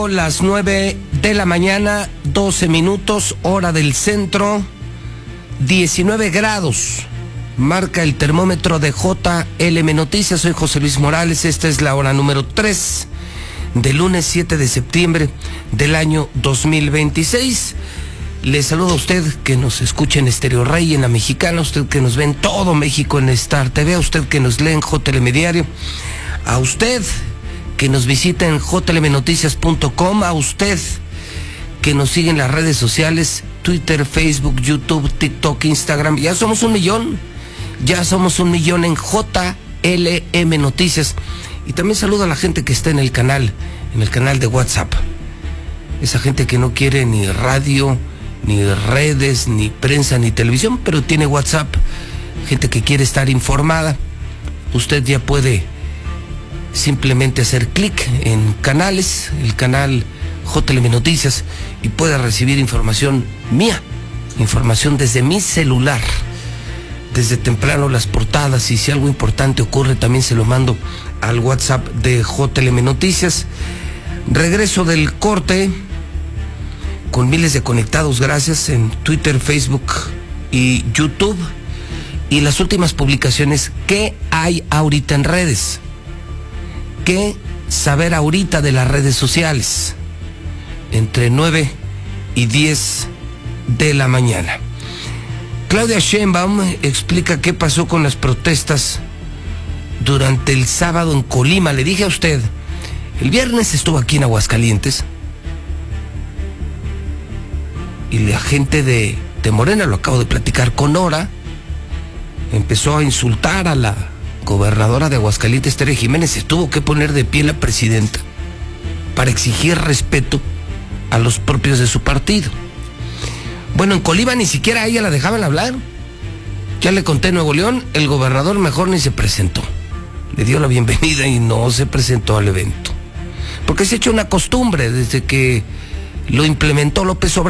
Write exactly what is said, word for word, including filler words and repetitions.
Las nueve de la mañana, doce minutos, hora del centro, diecinueve grados, marca el termómetro de J L M Noticias. Soy José Luis Morales, esta es la hora número tres del lunes siete de septiembre del año dos mil veintiséis. Le saludo a usted que nos escucha en Estéreo Rey, en La Mexicana, a usted que nos ve en todo México en Star T V, a usted que nos lee en J L M Diario, a usted que nos visita en J L M noticias punto com, a usted que nos sigue en las redes sociales, Twitter, Facebook, YouTube, TikTok, Instagram. Ya somos un millón, ya somos un millón en J L M Noticias. Y también saludo a la gente que está en el canal, en el canal de WhatsApp. Esa gente que no quiere ni radio, ni redes, ni prensa, ni televisión, pero tiene WhatsApp. Gente que quiere estar informada. Usted ya puede simplemente hacer clic en canales, el canal J L M Noticias, y puede recibir información mía, información desde mi celular, desde temprano las portadas, y si algo importante ocurre también se lo mando al WhatsApp de J L M Noticias. Regreso del corte con miles de conectados, gracias, en Twitter, Facebook y YouTube, y las últimas publicaciones. ¿Qué hay ahorita en redes? ¿Qué saber ahorita de las redes sociales? Entre nueve y diez de la mañana. Claudia Sheinbaum explica qué pasó con las protestas durante el sábado en Colima. Le dije a usted, el viernes estuvo aquí en Aguascalientes y la gente de, de Morena, lo acabo de platicar con Nora, empezó a insultar a la gobernadora de Aguascalientes, Tere Jiménez. Se tuvo que poner de pie la presidenta para exigir respeto a los propios de su partido. Bueno, en Colima ni siquiera a ella la dejaban hablar. Ya le conté en Nuevo León, el gobernador mejor ni se presentó. Le dio la bienvenida y no se presentó al evento. Porque se ha hecho una costumbre desde que lo implementó López Obrador.